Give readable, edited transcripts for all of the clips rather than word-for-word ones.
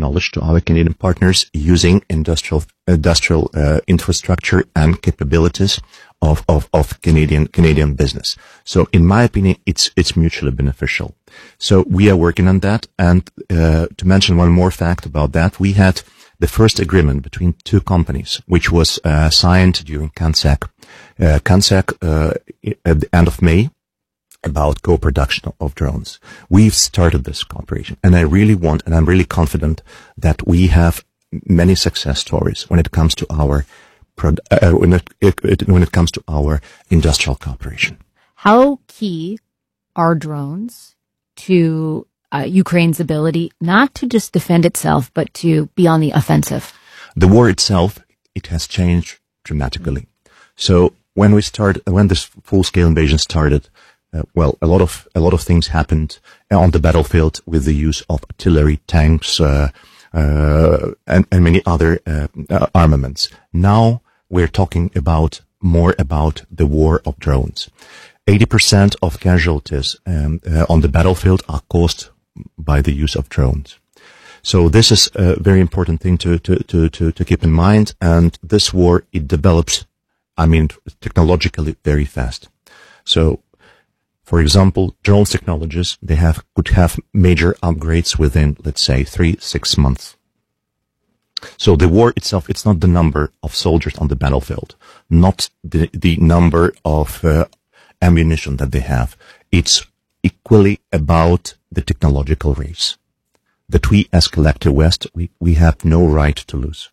knowledge to our Canadian partners using industrial infrastructure and capabilities of Canadian business. So in my opinion, it's mutually beneficial. So we are working on that. And to mention one more fact about that, we had the first agreement between two companies, which was signed during CANSEC. CANSEC at the end of May, about co-production of drones. We've started this cooperation, and I'm really confident that we have many success stories when it comes to our when it comes to our industrial cooperation. How key are drones to Ukraine's ability not to just defend itself, but to be on the offensive? The war itself, it has changed dramatically. So when this full-scale invasion started, a lot of things happened on the battlefield with the use of artillery, tanks, and many other armaments. Now we're talking more about the war of drones. 80% of casualties on the battlefield are caused by the use of drones. So this is a very important thing to keep in mind. And this war, it develops, technologically very fast. So, for example, drones technologies, could have major upgrades within, let's say, 3-6 months. So the war itself, it's not the number of soldiers on the battlefield, not the number of ammunition that they have. It's equally about the technological race that we as Collective West, we have no right to lose.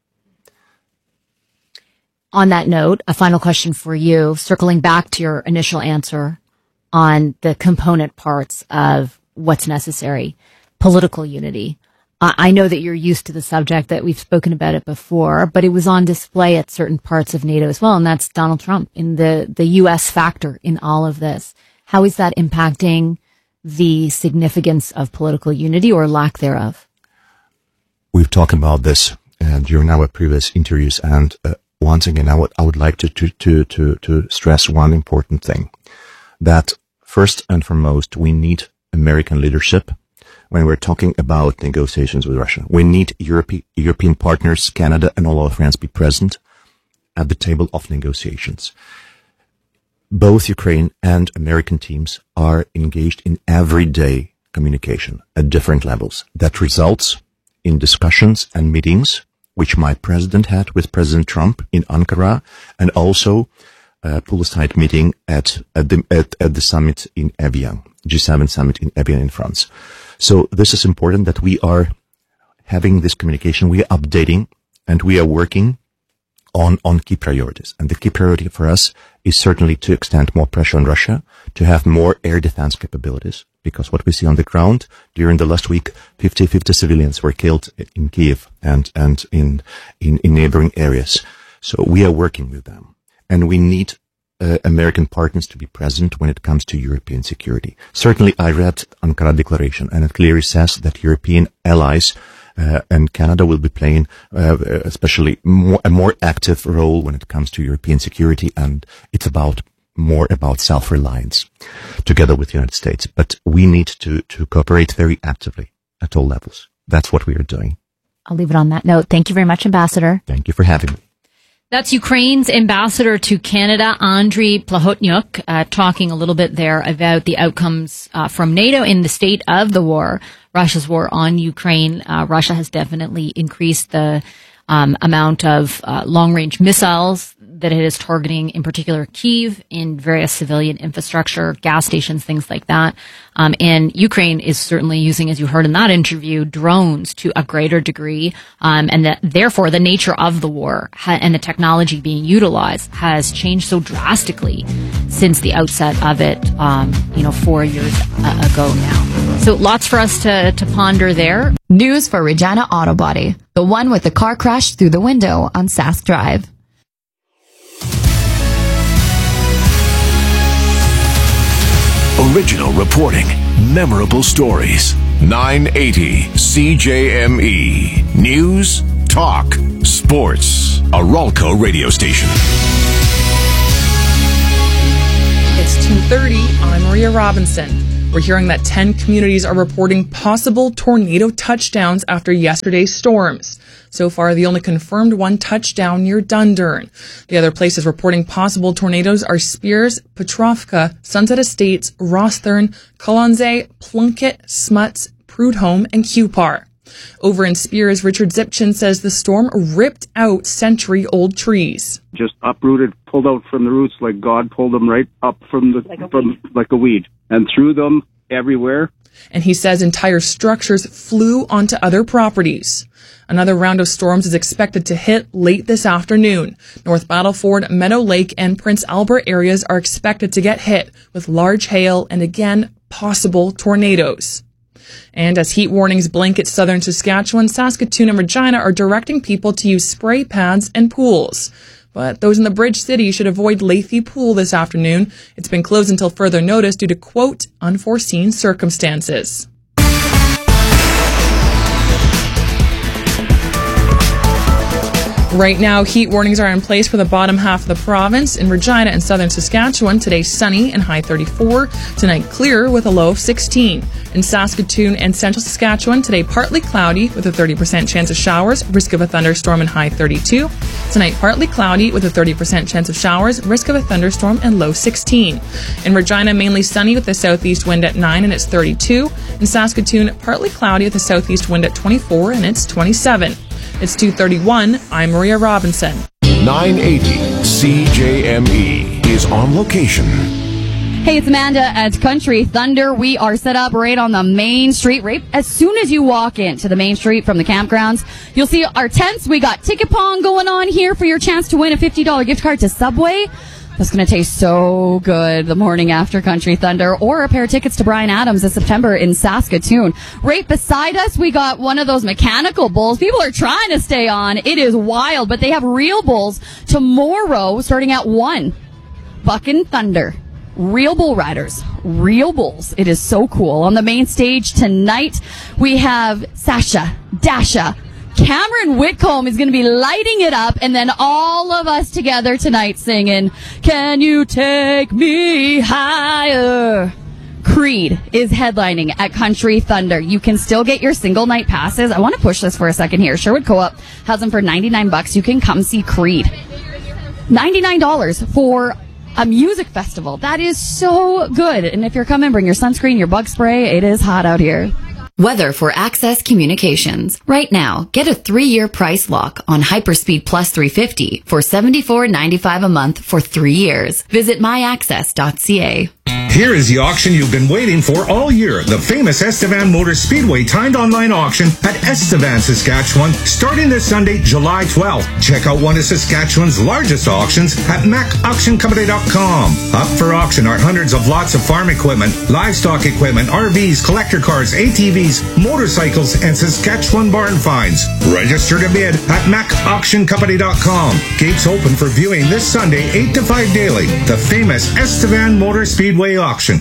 On that note, a final question for you, circling back to your initial answer on the component parts of what's necessary, political unity. I know that you're used to the subject, that we've spoken about it before, but it was on display at certain parts of NATO as well, and that's Donald Trump in the U.S. factor in all of this. How is that impacting the significance of political unity or lack thereof? We've talked about this during our previous interviews, and once again, I would like to stress one important thing, that first and foremost, we need American leadership when we're talking about negotiations with Russia. We need European partners, Canada and all our friends be present at the table of negotiations. Both Ukraine and American teams are engaged in everyday communication at different levels. That results in discussions and meetings, which my president had with President Trump in Ankara, and also a poolside meeting at the summit in Evian, G7 summit in Evian in France. So this is important that we are having this communication, we are updating, and we are working on key priorities. And the key priority for us is certainly to extend more pressure on Russia, to have more air defense capabilities, because what we see on the ground during the last week, 50 civilians were killed in Kiev and in neighboring areas. So we are working with them, and we need American partners to be present when it comes to European security. Certainly, I read Ankara Declaration, and it clearly says that European allies and Canada will be playing especially a more active role when it comes to European security, and it's more about self-reliance together with the United States. But we need to cooperate very actively at all levels. That's what we are doing. I'll leave it on that note. Thank you very much, Ambassador. Thank you for having me. That's Ukraine's ambassador to Canada, Andriy Plahotniuk, talking a little bit there about the outcomes from NATO in the state of the war, Russia's war on Ukraine. Russia has definitely increased the amount of long-range missiles that it is targeting, in particular Kyiv, in various civilian infrastructure, gas stations, things like that. And Ukraine is certainly using, as you heard in that interview, drones to a greater degree. And that therefore the nature of the war and the technology being utilized has changed so drastically since the outset of it, 4 years ago now. So lots for us to ponder there. News for Regina Auto Body, the one with the car crash through the window on Sask Drive. Original reporting, memorable stories. 980 CJME. News, talk, sports. A Ralco radio station. It's 2:30. I'm Maria Robinson. We're hearing that 10 communities are reporting possible tornado touchdowns after yesterday's storms. So far, the only confirmed one touchdown near Dundurn. The other places reporting possible tornadoes are Spears, Petrovka, Sunset Estates, Rosthern, Colonsay, Plunkett, Smuts, Prudhomme, and Cupar. Over in Spears, Richard Zipchin says the storm ripped out century-old trees. Just uprooted, pulled out from the roots like God pulled them right up like a weed, and threw them everywhere. And he says entire structures flew onto other properties. Another round of storms is expected to hit late this afternoon. North Battleford, Meadow Lake, and Prince Albert areas are expected to get hit with large hail and, again, possible tornadoes. And as heat warnings blanket southern Saskatchewan, Saskatoon and Regina are directing people to use spray pads and pools. But those in the Bridge City should avoid Lethe Pool this afternoon. It's been closed until further notice due to, quote, unforeseen circumstances. Right now, heat warnings are in place for the bottom half of the province. In Regina and southern Saskatchewan, today sunny and high 34. Tonight clear with a low of 16. In Saskatoon and central Saskatchewan, today partly cloudy with a 30% chance of showers, risk of a thunderstorm and high 32. Tonight partly cloudy with a 30% chance of showers, risk of a thunderstorm and low 16. In Regina, mainly sunny with a southeast wind at 9 and it's 32. In Saskatoon, partly cloudy with a southeast wind at 24 and it's 27. It's 2:31. I'm Maria Robinson. 980 CJME is on location. Hey, it's Amanda at Country Thunder. We are set up right on the main street. Right as soon as you walk into the main street from the campgrounds, you'll see our tents. We got ticket pong going on here for your chance to win a $50 gift card to Subway. That's going to taste so good the morning after Country Thunder, or a pair of tickets to Bryan Adams this September in Saskatoon. Right beside us, we got one of those mechanical bulls. People are trying to stay on. It is wild, but they have real bulls tomorrow starting at 1. Buckin' Thunder. Real bull riders. Real bulls. It is so cool. On the main stage tonight, we have Sasha, Dasha, Cameron Whitcomb is going to be lighting it up, and then all of us together tonight singing, Can You Take Me Higher? Creed is headlining at Country Thunder. You can still get your single night passes. I want to push this for a second here. Sherwood Co-op has them for $99. You can come see Creed. $99 for a music festival. That is so good. And if you're coming, bring your sunscreen, your bug spray. It is hot out here. Weather for Access Communications. Right now, get a 3-year price lock on Hyperspeed Plus 350 for $74.95 a month for 3 years. Visit myaccess.ca. Here is the auction you've been waiting for all year. The famous Estevan Motor Speedway timed online auction at Estevan, Saskatchewan, starting this Sunday, July 12th. Check out one of Saskatchewan's largest auctions at macauctioncompany.com. Up for auction are hundreds of lots of farm equipment, livestock equipment, RVs, collector cars, ATVs, motorcycles, and Saskatchewan barn finds. Register to bid at macauctioncompany.com. Gates open for viewing this Sunday, 8 to 5 daily. The famous Estevan Motor Speedway auction.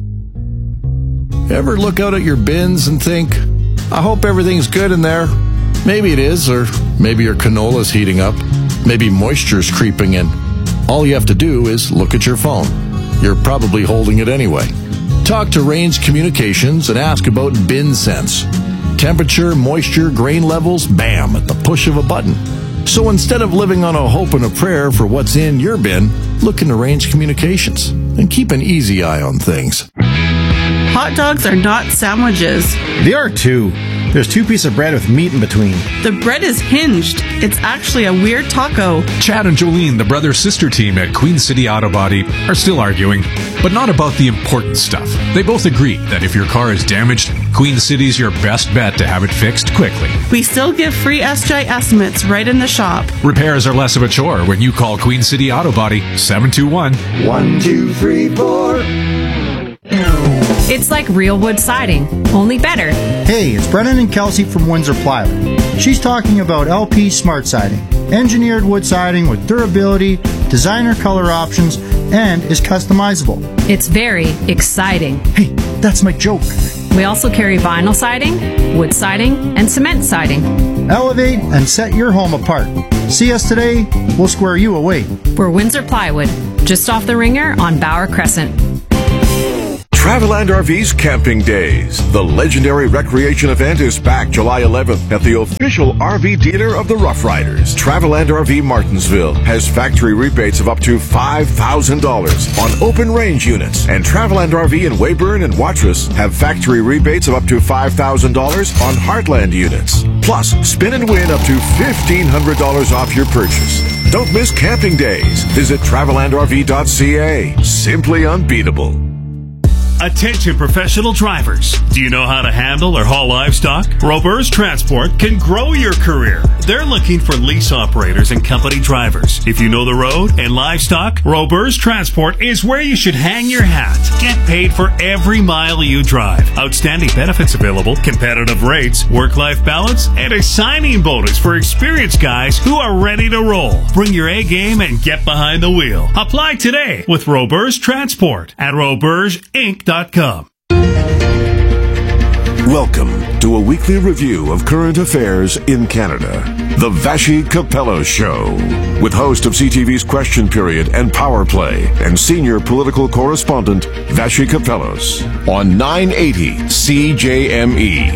Ever look out at your bins and think, I hope everything's good in there? Maybe it is, or maybe your canola's heating up. Maybe moisture's creeping in. All you have to do is look at your phone. You're probably holding it anyway. Talk to Range Communications and ask about Bin Sense. Temperature, moisture, grain levels, bam, at the push of a button. So instead of living on a hope and a prayer for what's in your bin, look into Range Communications and keep an easy eye on things. Hot dogs are not sandwiches. They are too. There's 2 pieces of bread with meat in between. The bread is hinged. It's actually a weird taco. Chad and Jolene, the brother-sister team at Queen City Auto Body, are still arguing, but not about the important stuff. They both agree that if your car is damaged, Queen City's your best bet to have it fixed quickly. We still give free SJ estimates right in the shop. Repairs are less of a chore when you call Queen City Auto Body 721-1234. It's like real wood siding, only better. Hey, it's Brennan and Kelsey from Windsor Plywood. She's talking about LP Smart Siding. Engineered wood siding with durability, designer color options, and is customizable. It's very exciting. Hey, that's my joke. We also carry vinyl siding, wood siding, and cement siding. Elevate and set your home apart. See us today, we'll square you away. We're Windsor Plywood, just off the Ringer on Bauer Crescent. Traveland RV's Camping Days. The legendary recreation event is back July 11th at the official RV dealer of the Rough Riders. Traveland RV Martinsville has factory rebates of up to $5,000 on open range units. And Traveland RV in Weyburn and Watrous have factory rebates of up to $5,000 on Heartland units. Plus, spin and win up to $1,500 off your purchase. Don't miss Camping Days. Visit TravelandRV.ca. Simply unbeatable. Attention professional drivers. Do you know how to handle or haul livestock? Roberts Transport can grow your career. They're looking for lease operators and company drivers. If you know the road and livestock, Roberts Transport is where you should hang your hat. Get paid for every mile you drive. Outstanding benefits available, competitive rates, work-life balance, and a signing bonus for experienced guys who are ready to roll. Bring your A game and get behind the wheel. Apply today with Roberts Transport at robertsinc.com. Welcome to a weekly review of current affairs in Canada. The Vassy Capello Show. With host of CTV's Question Period and Power Play and senior political correspondent Vassy Capellos on 980 CJME.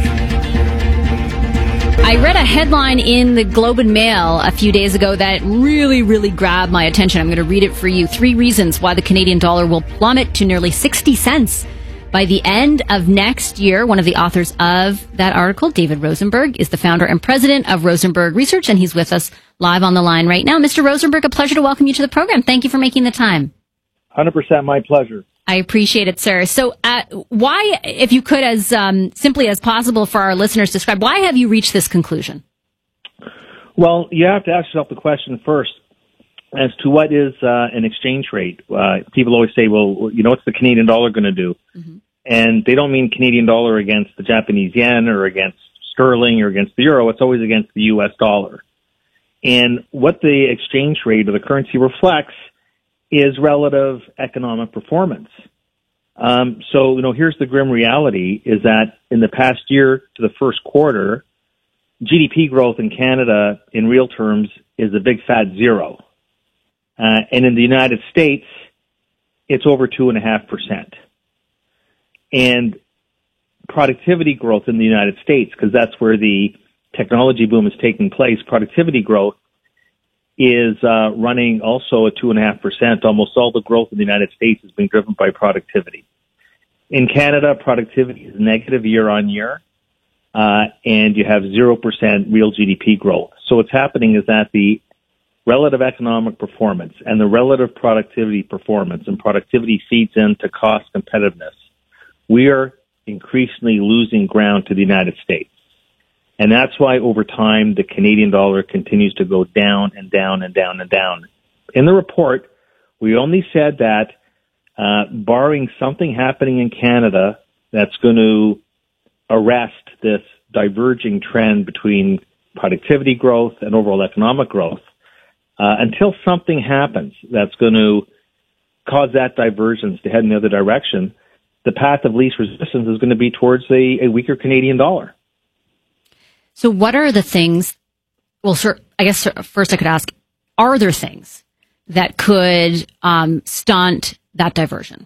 I read a headline in the Globe and Mail a few days ago that really grabbed my attention. I'm going to read it for you. 3 reasons why the Canadian dollar will plummet to nearly 60 cents by the end of next year. One of the authors of that article, David Rosenberg, is the founder and president of Rosenberg Research, and he's with us live on the line right now. Mr. Rosenberg, a pleasure to welcome you to the program. Thank you for making the time. 100% my pleasure. I appreciate it, sir. So why, if you could, as simply as possible for our listeners, describe, why have you reached this conclusion? Well, you have to ask yourself the question first as to what is an exchange rate. People always say, well, you know, what's the Canadian dollar going to do? Mm-hmm. And they don't mean Canadian dollar against the Japanese yen or against sterling or against the euro. It's always against the U.S. dollar. And what the exchange rate or the currency reflects is relative economic performance. So, you know, here's the grim reality is that in the past year to the first quarter, GDP growth in Canada in real terms is a big fat 0. And in the United States, it's over 2.5%. And productivity growth in the United States, because that's where the technology boom is taking place, productivity growth is running also at 2.5%. Almost all the growth in the United States has been driven by productivity. In Canada, productivity is negative year on year, and you have 0% real GDP growth. So what's happening is that the relative economic performance and the relative productivity performance, and productivity feeds into cost competitiveness, we are increasingly losing ground to the United States. And that's why over time, the Canadian dollar continues to go down and down and down and down. In the report, we only said that barring something happening in Canada that's going to arrest this diverging trend between productivity growth and overall economic growth, until something happens that's going to cause that divergence to head in the other direction, the path of least resistance is going to be towards a weaker Canadian dollar. So what are the things, well, sir, I guess first I could ask, are there things that could stunt that diversion?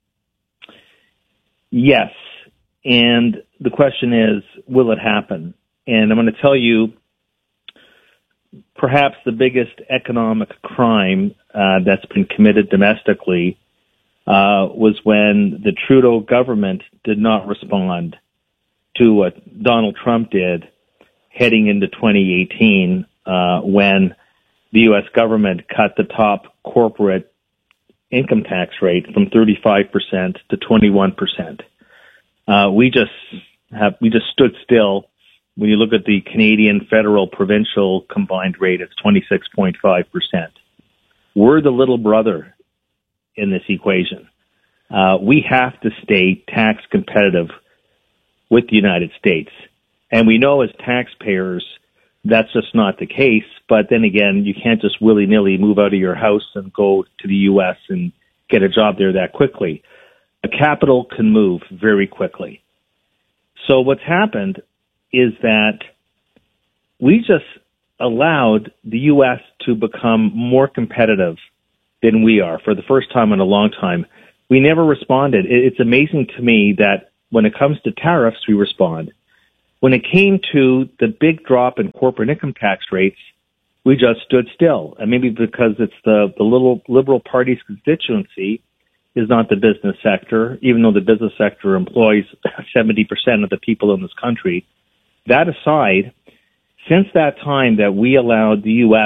Yes. And the question is, will it happen? And I'm going to tell you, perhaps the biggest economic crime that's been committed domestically was when the Trudeau government did not respond to what Donald Trump did heading into 2018 when the U.S. government cut the top corporate income tax rate from 35% to 21%. We just stood still. When you look at the Canadian federal provincial combined rate, it's 26.5%. We're the little brother in this equation. We have to stay tax competitive with the United States. And we know as taxpayers, that's just not the case. But then again, you can't just willy-nilly move out of your house and go to the U.S. and get a job there that quickly. A capital can move very quickly. So what's happened is that we just allowed the U.S. to become more competitive than we are for the first time in a long time We never responded. It's amazing to me that when it comes to tariffs, we respond. When it came to the big drop in corporate income tax rates, we just stood still. And maybe because it's the little Liberal Party's constituency is not the business sector, even though the business sector employs 70% of the people in this country. That aside, since that time that we allowed the U.S.,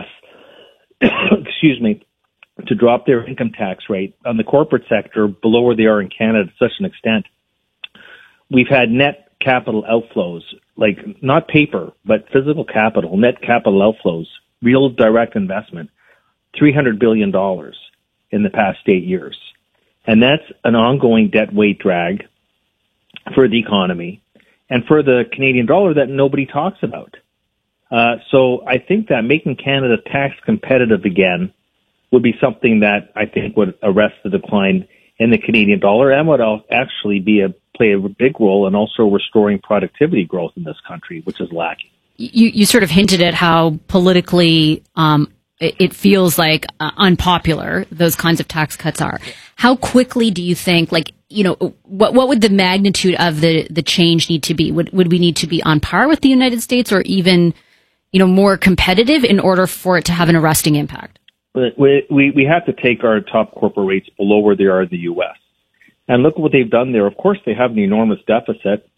excuse me, to drop their income tax rate on the corporate sector below where they are in Canada to such an extent, we've had net capital outflows, like not paper, but physical capital, net capital outflows, real direct investment, $300 billion in the past 8 years. And that's an ongoing debt weight drag for the economy and for the Canadian dollar that nobody talks about. So I think that making Canada tax competitive again would be something that I think would arrest the decline in the Canadian dollar and would actually play a big role in also restoring productivity growth in this country, which is lacking. You sort of hinted at how politically it feels like unpopular those kinds of tax cuts are. How quickly do you think, what would the magnitude of the change need to be? Would we need to be on par with the United States or even, more competitive in order for it to have an arresting impact? We have to take our top corporate rates below where they are in the U.S. And look at what they've done there. Of course, they have an enormous deficit,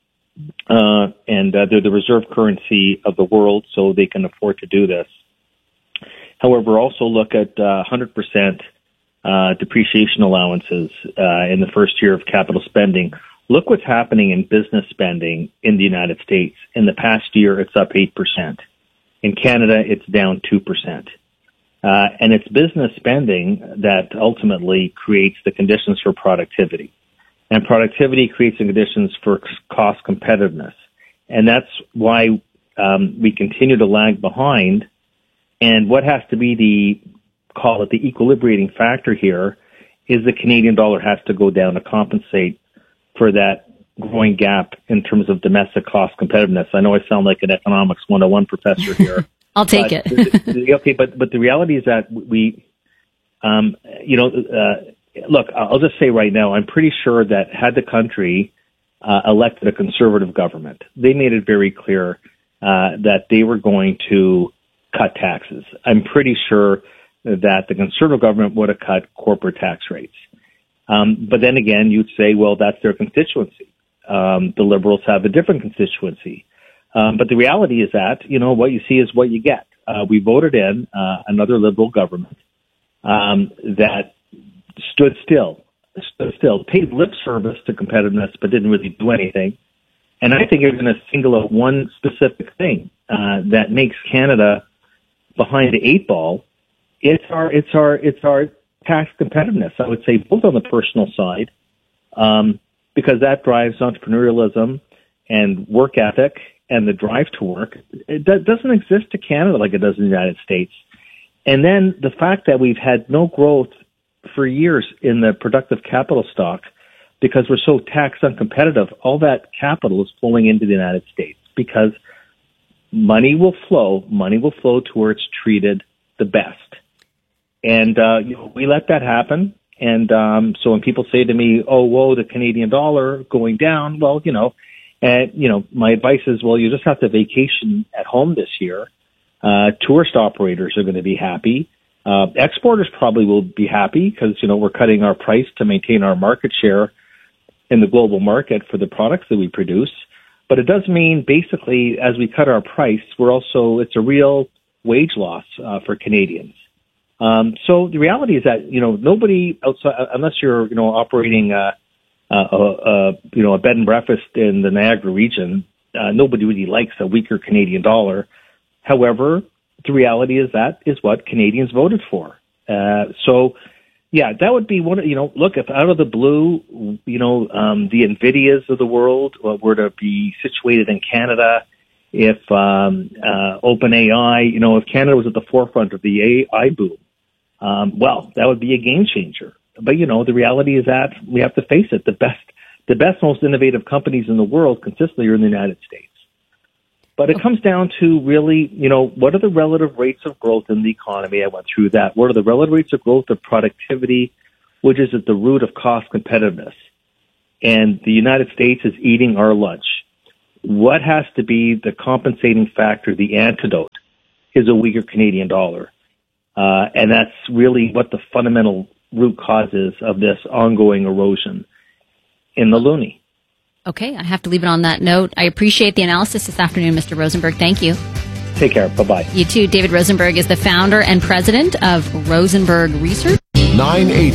and they're the reserve currency of the world, so they can afford to do this. However, also look at 100% depreciation allowances in the first year of capital spending. Look what's happening in business spending in the United States. In the past year, it's up 8%. In Canada, it's down 2%. And it's business spending that ultimately creates the conditions for productivity. And productivity creates the conditions for cost competitiveness. And that's why we continue to lag behind. And what has to be the equilibrating factor here is the Canadian dollar has to go down to compensate for that growing gap in terms of domestic cost competitiveness. I know I sound like an economics 101 professor here. I'll take it. Okay, but the reality is that we, look, I'll just say right now, I'm pretty sure that had the country elected a conservative government, they made it very clear that they were going to cut taxes. I'm pretty sure that the conservative government would have cut corporate tax rates. But then again, you'd say, well, that's their constituency. The Liberals have a different constituency. But the reality is that, what you see is what you get. We voted in another Liberal government that stood still, paid lip service to competitiveness, but didn't really do anything. And I think you're going to single out one specific thing that makes Canada behind the eight ball. It's our tax competitiveness. I would say both on the personal side, because that drives entrepreneurialism and work ethic and the drive to work. It doesn't exist to Canada like it does in the United States. And then the fact that we've had no growth for years in the productive capital stock because we're so tax uncompetitive, all that capital is flowing into the United States because money will flow to where it's treated the best. And we let that happen. And so when people say to me, oh, whoa, the Canadian dollar going down, well, my advice is, well, you just have to vacation at home this year. Tourist operators are going to be happy. Exporters probably will be happy because, we're cutting our price to maintain our market share in the global market for the products that we produce. But it does mean basically as we cut our price, it's a real wage loss for Canadians. So the reality is that, nobody outside, unless you're, operating a bed and breakfast in the Niagara region, nobody really likes a weaker Canadian dollar. However, the reality is that is what Canadians voted for. So yeah, that would be one, look, if out of the blue, the NVIDIAs of the world were to be situated in Canada, if OpenAI, if Canada was at the forefront of the AI boom, well, that would be a game changer. But, the reality is that we have to face it. The best, most innovative companies in the world consistently are in the United States. But it comes down to really, what are the relative rates of growth in the economy? I went through that. What are the relative rates of growth of productivity which is at the root of cost competitiveness. And the United States is eating our lunch. What has to be the compensating factor, the antidote, is a weaker Canadian dollar. And that's really what the fundamental root cause is of this ongoing erosion in the loonie. Okay, I have to leave it on that note. I appreciate the analysis this afternoon, Mr. Rosenberg. Thank you. Take care. Bye-bye. You too. David Rosenberg is the founder and president of Rosenberg Research. 980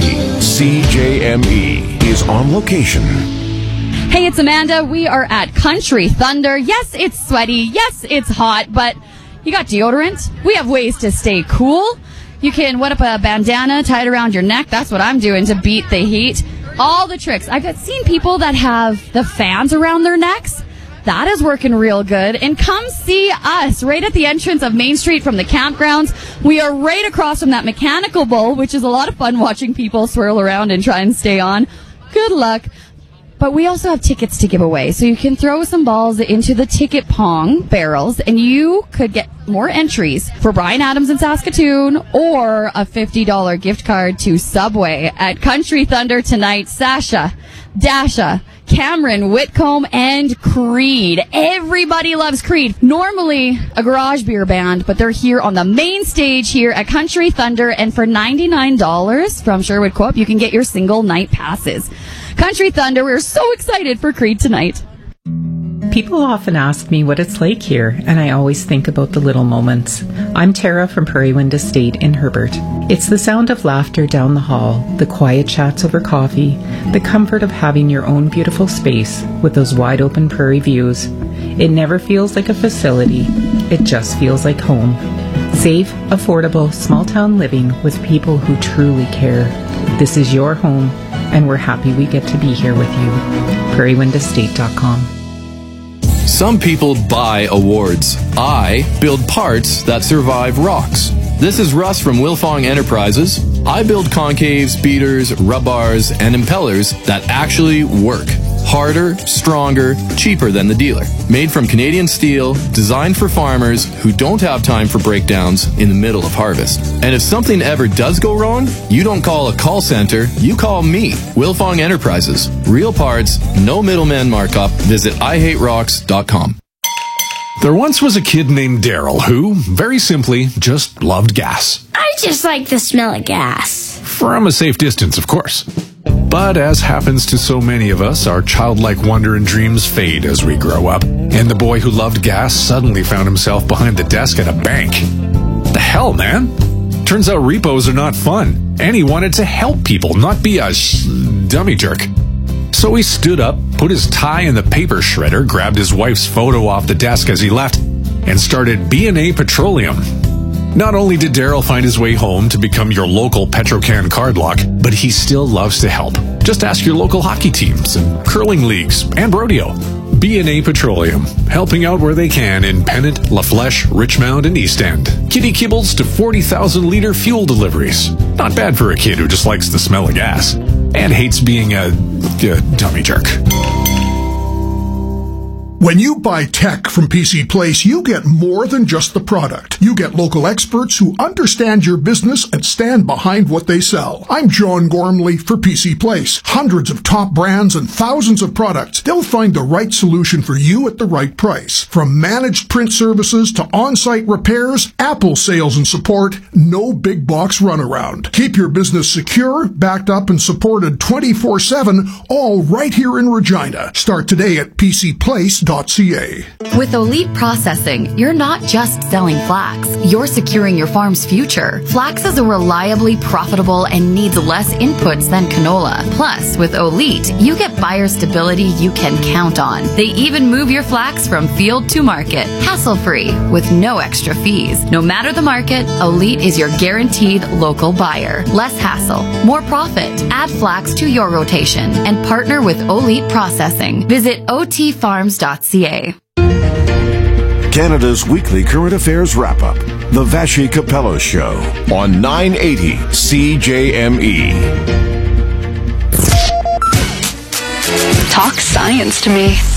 CJME is on location. Hey, it's Amanda. We are at Country Thunder. Yes, it's sweaty. Yes, it's hot, but you got deodorant. We have ways to stay cool. You can wet up a bandana, tie it around your neck. That's what I'm doing to beat the heat. All the tricks. I've seen people that have the fans around their necks. That is working real good. And come see us right at the entrance of Main Street from the campgrounds. We are right across from that mechanical bull, which is a lot of fun watching people swirl around and try and stay on. Good luck. But we also have tickets to give away. So you can throw some balls into the ticket pong barrels and you could get more entries for Bryan Adams in Saskatoon or a $50 gift card to Subway at Country Thunder tonight. Sasha, Dasha, Cameron, Whitcomb, and Creed. Everybody loves Creed. Normally a garage beer band, but they're here on the main stage here at Country Thunder. And for $99 from Sherwood Co-op, you can get your single night passes. Country Thunder, we're so excited for Creed tonight. People often ask me what it's like here, and I always think about the little moments. I'm Tara from Prairie Wind Estate in Herbert. It's the sound of laughter down the hall, the quiet chats over coffee, the comfort of having your own beautiful space with those wide open prairie views. It never feels like a facility, it just feels like home. Safe, affordable, small town living with people who truly care. This is your home, and we're happy we get to be here with you. prairiewindestate.com. Some people buy awards. I build parts that survive rocks. This is Russ from Wilfong Enterprises. I build concaves, beaters, rub bars, and impellers that actually work. Harder, stronger, cheaper than the dealer. Made from Canadian steel, designed for farmers who don't have time for breakdowns in the middle of harvest. And if something ever does go wrong, you don't call a call center, you call me, Wilfong Enterprises. Real parts, no middleman markup. Visit IHateRocks.com. There once was a kid named Daryl who, very simply, just loved gas. I just like the smell of gas. From a safe distance, of course. But as happens to so many of us, our childlike wonder and dreams fade as we grow up. And the boy who loved gas suddenly found himself behind the desk at a bank. The hell, man? Turns out repos are not fun. And he wanted to help people, not be a dummy jerk. So he stood up, put his tie in the paper shredder, grabbed his wife's photo off the desk as he left, and started B&A Petroleum. Not only did Daryl find his way home to become your local Petrocan card lock, but he still loves to help. Just ask your local hockey teams and curling leagues and rodeo. B&A Petroleum, helping out where they can in Pennant, La Flèche, Richmond, and East End. Kitty kibbles to 40,000-liter fuel deliveries. Not bad for a kid who just likes the smell of gas and hates being a dummy jerk. When you buy tech from PC Place, you get more than just the product. You get local experts who understand your business and stand behind what they sell. I'm John Gormley for PC Place. Hundreds of top brands and thousands of products. They'll find the right solution for you at the right price. From managed print services to on-site repairs, Apple sales and support, no big box runaround. Keep your business secure, backed up and supported 24/7, all right here in Regina. Start today at PCPlace.ca. With Elite Processing, you're not just selling flax, you're securing your farm's future. Flax is a reliably profitable and needs less inputs than canola. Plus, with Elite, you get buyer stability you can count on. They even move your flax from field to market, hassle-free, with no extra fees. No matter the market, Elite is your guaranteed local buyer. Less hassle, more profit. Add flax to your rotation and partner with Elite Processing. Visit otfarms.ca. Canada's weekly current affairs wrap-up. The Vashi Capello Show on 980 CJME. Talk science to me.